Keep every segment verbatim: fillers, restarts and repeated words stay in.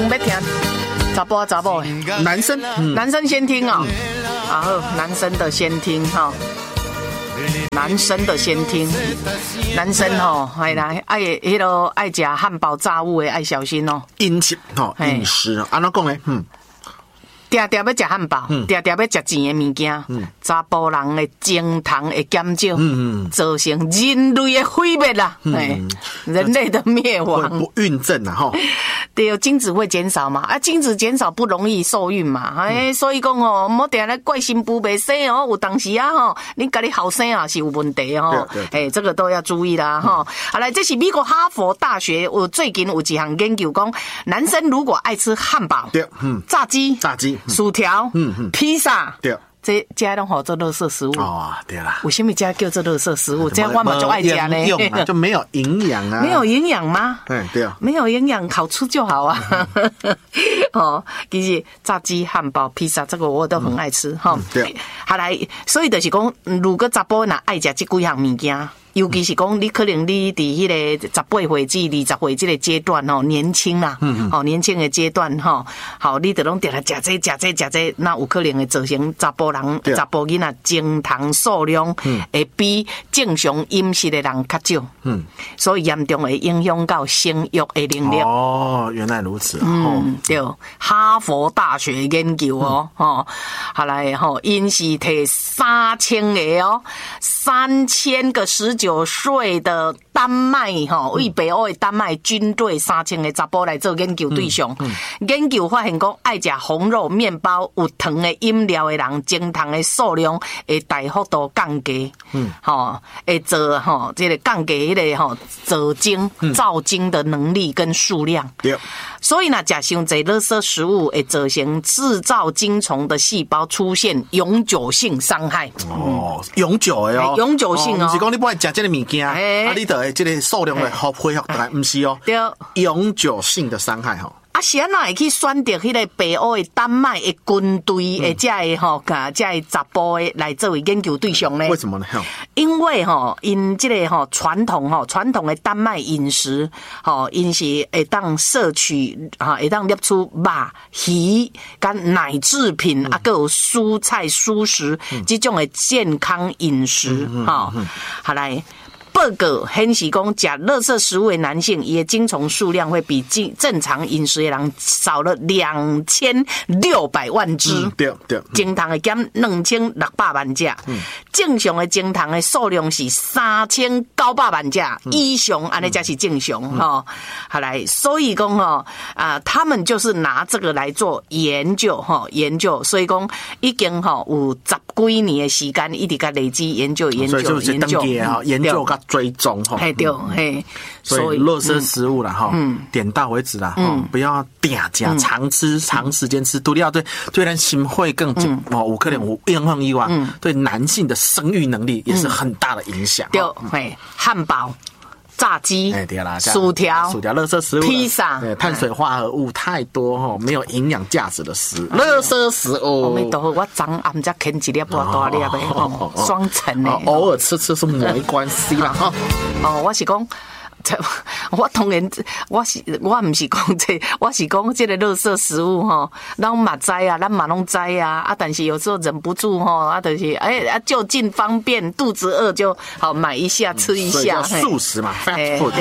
要听查甫啊查某的？ 男生，嗯、 男生先听哦。然后男生的先听哈。男生的先听，男生吼，哎来爱迄个爱食汉堡炸物的爱小心哦。 饮食吼，饮食安怎讲咧？嗯， 定定要食汉堡，定定要食钱的物件，查甫人的精糖会减少，嗯嗯，造成人类的毁灭啦，哎，人类的灭亡， 不孕症啊吼。 对，精子会减少嘛？啊，精子减少不容易受孕嘛？哎、嗯，所以讲哦，莫定来怪新妇袂生哦，有当时啊吼，你家己后生啊是有问题哦。哎，这个都要注意啦哈。好来，这是美国哈佛大学，我最近有一项研究讲，男生如果爱吃汉堡、 对，嗯， 炸鸡、 炸鸡、 薯条、嗯嗯、披萨， 对。 这家拢好做垃圾食物哦，对啦。 为什么家叫做垃圾食物？这样我嘛就爱吃呢， 啊、就没有营养啊。 没有营养吗？ 对对啊， 没有营养，好吃就好啊。哦，其实炸鸡、汉堡、披萨这个我都很爱吃哈、嗯嗯。对，好来，所以就是讲，如果查甫若爱食这几样物件。尤其是讲，你可能你伫迄个十八岁至二十岁这个阶段吼，年轻啦，嗯，哦，年轻的阶段吼，好，你得拢定来食这食这食这，那有可能会造成查甫人、查甫囡仔精糖数量会比正常饮食的人较少，嗯，所以严重会影响到生育的能力。 哦，原来如此， 嗯，对，哈佛大学研究哦，吼、嗯，好来吼，因是摕三千个哦，三千个十九。九岁的丹麦哈，为北欧的丹麦军队三千个查甫来做研究对象，嗯嗯、研究发现讲，爱食红肉、面包、有糖的饮料的人，精糖的数量会大幅度降低，嗯，吼，会做吼，这个降低迄个吼造精、造精的能力跟数量，对、嗯，所以呢，食伤济垃圾食物会造成制造精虫的细胞出现永久性伤害。 哦，永久的哦， 永久性哦， 不是讲你不爱食这个物件，欸、啊，你得这个数量会恢复回来，不是哦，对，永久性的伤害哈。 啊，是安怎会去选择迄个北欧的丹麦的军队的这个吼，甲这个查甫的来作为研究对象呢？ 为什么呢？ 因为吼，因这个吼传统吼传统的丹麦饮食吼，因是会当摄取哈，会当摄出肉、鱼、跟奶制品，啊，还有蔬菜、蔬食这种的健康饮食哈。好来。报告显示讲，食垃圾食物的男性，伊的精虫数量会比正常饮食的人少了两千六百万只。嗯、对对，精糖会减两千六百万只。嗯，正常的精糖的数量是三千九百万只以上，安尼才是正常哈。好来，所以讲哈啊，他们就是拿这个来做研究哈，研究，所以讲已经哈有十几年的时间，一直在累积研究研究研究研究个。追踪哈， 嘿对嘿， 所以垃圾食物啦哈，嗯，点到为止啦哈，不要定价常吃长时间吃，除了对对咱心肺更哦，有可能有影响以外，对男性的生育能力也是很大的影响。 对，嘿，汉堡。炸鸡、薯条、 薯条、垃圾食物、 披萨， 碳水化合物太多哈，没有营养价值的食物，垃圾食物。 阿弥陀佛，我昨暗才啃一粒大大粒的，双层的， 偶尔吃吃是没关系啦哈。 哦，我是讲。我当然，我是我唔是讲这，我是讲这个垃圾食物吼，咱嘛知啊，咱嘛拢知啊，啊，但是有时候忍不住吼，啊，就是哎啊，就近方便，肚子饿就好买一下吃一下， 素食嘛 ，fast food。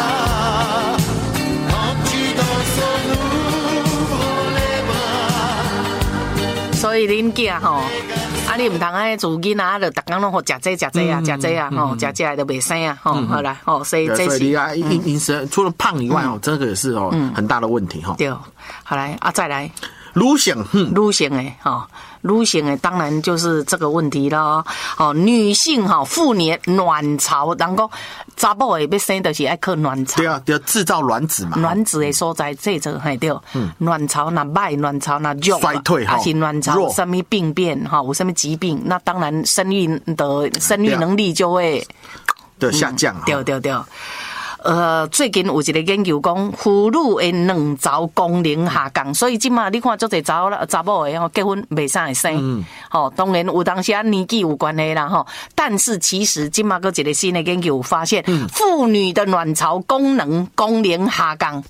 所以恁囝吼，啊你唔通爱做囡仔，就逐工拢好食这食这啊，食这啊，吼，食这就袂生啊，吼，好啦，吼，所以这是饮饮食除了胖以外哦，这个也是哦很大的问题哈。 对，好来啊，再来。 女性， 女性诶，哈，女性诶，当然就是这个问题了。哦，女性哈，妇女卵巢，人讲查某诶要生就是爱靠卵巢。 对啊，要制造卵子嘛。 卵子诶所在，这个嘿对。嗯。卵巢那歹，卵巢那弱， 衰退哈， 还是卵巢有什么病变哈，有什么疾病，那当然生育的生育能力就会的下降。 对对对。呃，最近有一个研究讲，妇女的卵巢功能下降，所以即马你看，足侪查某查某的吼结婚袂啥会生，嗯，吼，当然有当时啊年纪有关系啦吼，但是其实即马个一个新的研究发现，妇、嗯、女的卵巢功能功能下降。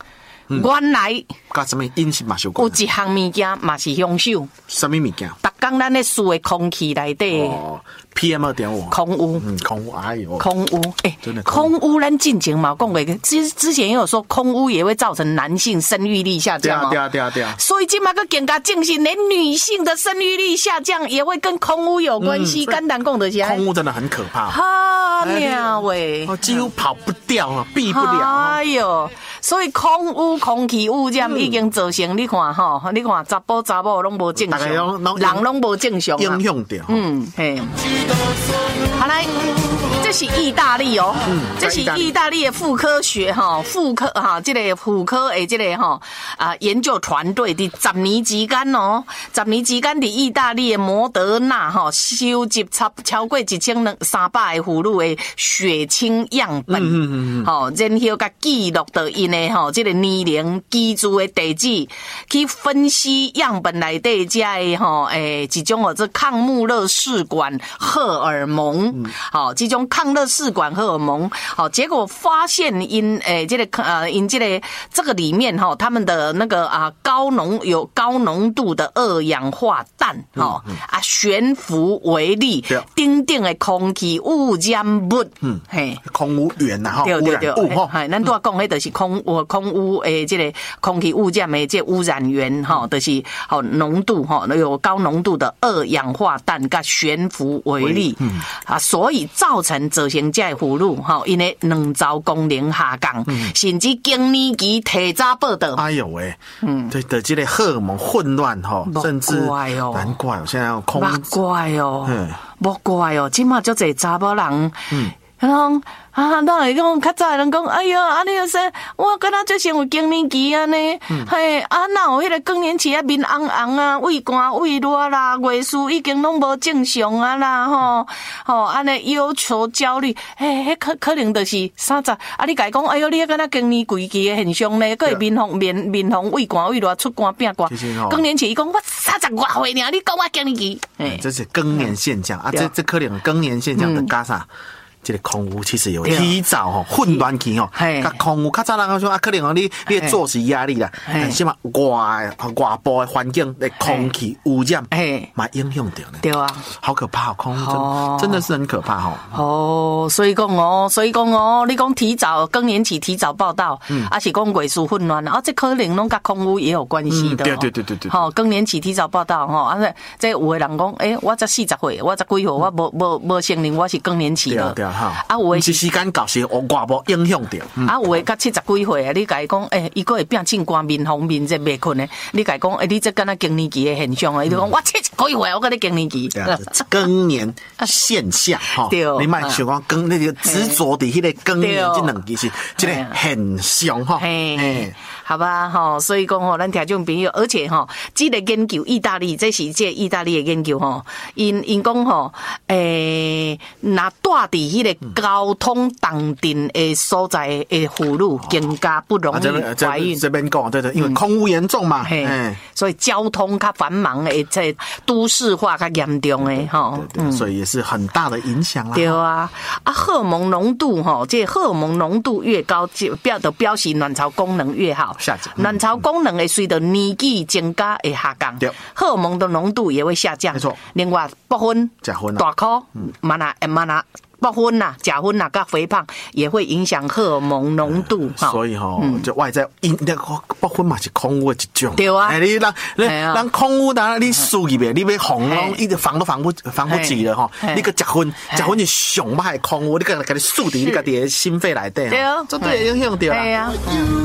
原来甲什么饮食嘛有有关？ 一项物件嘛是凶手， 什么物件？ 逐工咱咧吸的空气内底哦 ，P M 二点五， 空污。 嗯，空污，哎呦， 空污，哎、 真的空污，咱进前嘛讲过，之之前也有说空污也会造成男性生育力下降哦。 对啊，对啊，对啊，对啊。 所以今嘛个更加证实，连女性的生育力下降也会跟空污有关系。简单讲就是空污真的很可怕。 哈妙喂， 哦，几乎跑不掉啊，避不了。 哎呦，所以空污、空气污染已经造成你看吼，你看查甫查某拢无正常，人拢无正常啊， 影响掉。 嗯，嘿。好来，这是意大利哦，嗯，这是意大利的妇科学哈，妇科哈，这个妇科诶，这个哈啊研究团队的十年之间哦，十年之间的意大利的摩德纳哈收集超超过一千两三百个妇女的血清样本，嗯嗯嗯，好，然后甲记录到因的哈这个年龄、居住的地址，去分析样本内底这的哈诶一种哦这抗穆勒氏管荷尔蒙，好、嗯，这种抗勒氏管荷尔蒙，好，结果发现因诶这个呃因这个这个里面哈，他们的那个啊高浓有高浓度的二氧化氮，哈、嗯嗯、啊悬浮微粒，顶顶的空气污染物，嗯，嘿， 空污源呐，哈， 对对对， 污染物哈， 嘿，咱都要讲，迄就是空污空污诶，这个空气污染的这污染源哈，就是好浓度哈，有高浓度的二氧化氮跟悬浮微粒，嗯啊，所以造成造成这妇女哈，因为卵巢功能下降，嗯、甚至更年期提早报道。 哎呦喂，嗯，对的，这个荷尔蒙混乱哈，甚至难怪哦，现在要空， 难怪哦，莫怪哦，今嘛就这查某人，嗯。然后啊，那会讲较早人讲，哎呀，安尼说，我敢若最先有更年期安尼，嘿，啊，哪有迄个更年期啊，面红红啊，胃寒胃热啦，月事已经拢无正常啊啦，吼，吼，安尼忧愁焦虑，嘿，迄可可能就是三十，啊，你甲伊讲，哎哟，你迄敢若更年期的现象呢，佮会面红面面红胃寒胃热，出汗变寒，更年期伊讲我三十外岁尔，你讲我更年期， 哎，这是更年现象啊，这这可能更年现象的加啥？这个空污其实有提早吼混乱期吼，甲空污较早人讲说啊，可能哦你你的作息压力啦，但是嘛外外部的环境的空气污染，嘛影响到呢。 对啊， 好可怕，空污真、哦、真的是很可怕哈。 哦，所以讲哦，所以讲哦，你讲提早更年期提早报道，嗯，而且讲月事混乱，啊，这可能拢甲空污也有关系的、哦嗯。对对对对对。好、哦，更年期提早报道吼，啊，这有的人讲，诶、欸，我才四十岁，我才几岁，我无无无承认我是更年期的。 对啊。啊，有诶是时间到是外部影响到， 嗯、啊，有诶甲七十几岁啊，你甲伊讲，诶、欸，伊个会变正光面红面热袂困诶，你甲伊讲，诶、欸，你这敢若更年期诶现象啊，伊就讲我七十几岁，我甲你更年期， 更年现象哈，你莫想讲更那个执着伫迄个更年这两个是这个现象哈， 嘿，好吧，吼，所以讲吼，咱听众朋友，而且吼，这个研究意大利，这是这意大利诶研究吼，因因讲吼，诶、欸，那住伫迄个交通重镇诶所在诶妇女更加不容易怀孕。 这边讲对对，因为空污严重嘛， 嗯、所以交通较繁忙诶，这都市化较严重诶，吼， 嗯，所以也是很大的影响啦。 对啊，啊，荷尔蒙浓度吼，这荷尔蒙浓度越高，表的表示卵巢功能越好。 下降， 卵巢功能会随着年纪增加会下降，荷尔蒙的浓度也会下降。 没错。 另外，不婚、 假婚、 大颗、嘛那、嘛那。不婚呐、假婚呐、跟肥胖也会影响荷尔蒙浓度。 嗯、所以哈、嗯，就外在因那个不婚嘛是空污的一种。 对啊， 哎，你让让空污当然你输入呗，你要防拢一直防都防不防不及了哈。你个假婚，假婚是上歹空污，你个给你输伫你个的心肺内底， 对啊， 这对影响到啦。